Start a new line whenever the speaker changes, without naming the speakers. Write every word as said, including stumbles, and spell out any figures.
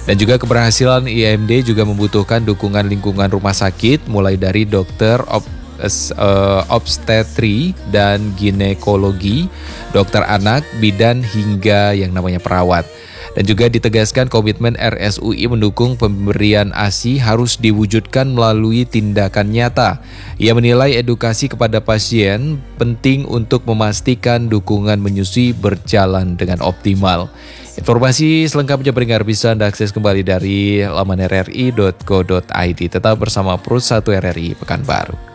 Dan juga keberhasilan I M D juga membutuhkan dukungan lingkungan rumah sakit, mulai dari dokter op, uh, obstetri dan ginekologi, dokter anak, bidan, hingga yang namanya perawat. Dan juga ditegaskan komitmen R S U I mendukung pemberian A S I harus diwujudkan melalui tindakan nyata. Ia menilai edukasi kepada pasien penting untuk memastikan dukungan menyusui berjalan dengan optimal. Informasi selengkapnya pendengar bisa Anda akses kembali dari laman r r i dot co dot i d. Tetap bersama Pro satu R R I Pekanbaru.